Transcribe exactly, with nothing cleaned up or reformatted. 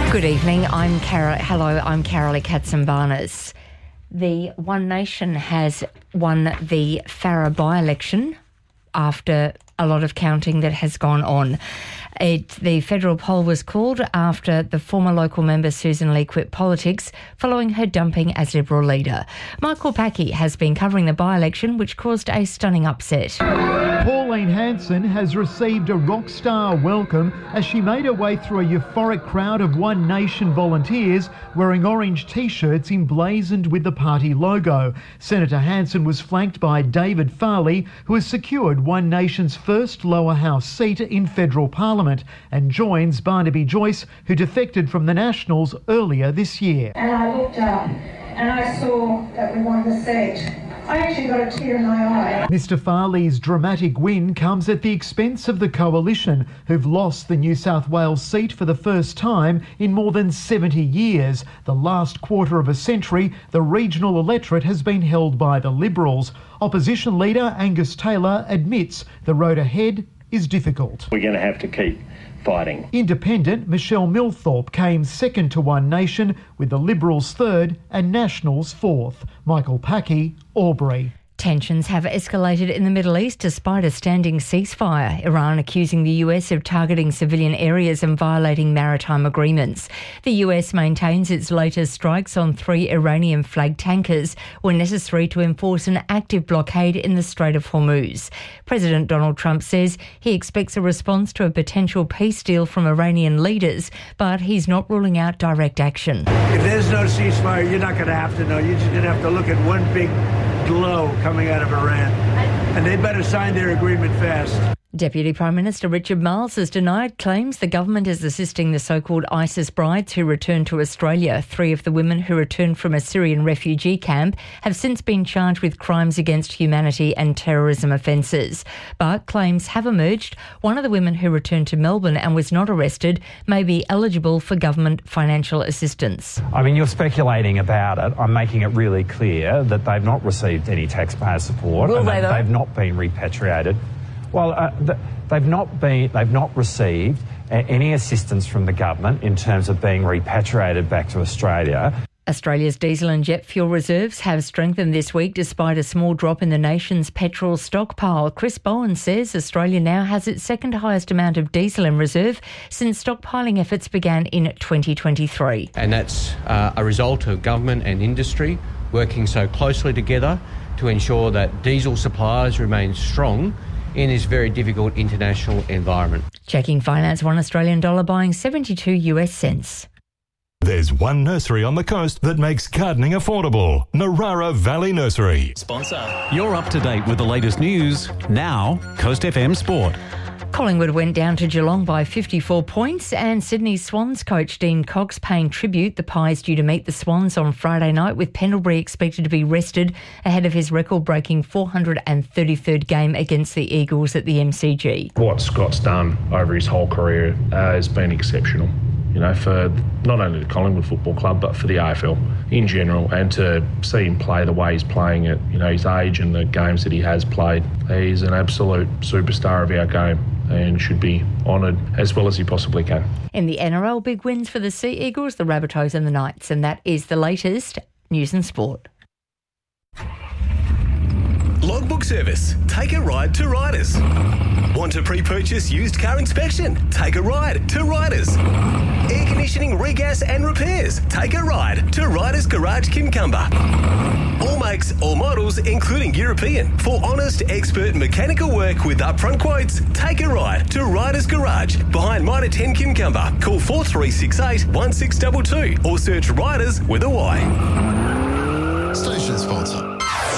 Good evening. I'm Carol. Hello, I'm Carolee Katsimbarnas. The One Nation has won the Farrer by-election after a lot of counting that has gone on. It, the federal poll was called after the former local member Susan Lee quit politics following her dumping as Liberal leader. Michael Packey has been covering the by-election, which caused a stunning upset. Pauline Hanson has received a rock star welcome as she made her way through a euphoric crowd of One Nation volunteers wearing orange T-shirts emblazoned with the party logo. Senator Hanson was flanked by David Farley, who has secured One Nation's first lower house seat in federal parliament, and joins Barnaby Joyce, who defected from the Nationals earlier this year. And I looked up and I saw that we won the seat. I actually got a tear in my eye. Mister Farley's dramatic win comes at the expense of the Coalition, who've lost the New South Wales seat for the first time in more than seventy years. The last quarter of a century, the regional electorate has been held by the Liberals. Opposition leader Angus Taylor admits the road ahead is difficult. We're going to have to keep fighting. Independent Michelle Milthorpe came second to One Nation, with the Liberals third and Nationals fourth. Michael Packey, Albury. Tensions have escalated in the Middle East despite a standing ceasefire. Iran accusing the U S of targeting civilian areas and violating maritime agreements. The U S maintains its latest strikes on three Iranian-flagged tankers were necessary to enforce an active blockade in the Strait of Hormuz. President Donald Trump says he expects a response to a potential peace deal from Iranian leaders, but he's not ruling out direct action. If there's no ceasefire, you're not going to have to know. You're just going to have to look at one big glow coming out of Iran, and they better sign their agreement fast. Deputy Prime Minister Richard Marles has denied claims the government is assisting the so-called ISIS brides who returned to Australia. Three of the women who returned from a Syrian refugee camp have since been charged with crimes against humanity and terrorism offences. But claims have emerged one of the women who returned to Melbourne and was not arrested may be eligible for government financial assistance. I mean, you're speculating about it. I'm making it really clear that they've not received any taxpayer support. Will and they, that though? They've not been repatriated. Well, uh, th- they've not been, they've not received uh, any assistance from the government in terms of being repatriated back to Australia. Australia's diesel and jet fuel reserves have strengthened this week despite a small drop in the nation's petrol stockpile. Chris Bowen says Australia now has its second highest amount of diesel in reserve since stockpiling efforts began in twenty twenty-three. And that's uh, a result of government and industry working so closely together to ensure that diesel supplies remain strong in this very difficult international environment. Checking finance, one Australian dollar buying seventy-two US cents. There's one nursery on the coast that makes gardening affordable. Narara Valley Nursery. Sponsor. You're up to date with the latest news. Now, Coast F M Sport. Collingwood went down to Geelong by fifty-four points, and Sydney Swans coach Dean Cox paying tribute. The Pies due to meet the Swans on Friday night, with Pendlebury expected to be rested ahead of his record-breaking four hundred thirty-third game against the Eagles at the M C G. What Scott's done over his whole career uh, has been exceptional. You know, for not only the Collingwood Football Club, but for the A F L in general, and to see him play the way he's playing at, you know, his age and the games that he has played, he's an absolute superstar of our game and should be honoured as well as he possibly can. In the N R L, big wins for the Sea Eagles, the Rabbitohs and the Knights, and that is the latest news and sport. Logbook service. Take a ride to Riders. Want to pre-purchase used car inspection? Take a ride to Riders. Air conditioning, regas and repairs? Take a ride to Riders Garage Kincumber. All makes, all models, including European. For honest, expert mechanical work with upfront quotes, take a ride to Riders Garage behind Mitre ten Kincumber. Call four three six eight, one six two two or search Riders with a Y. Station sponsor.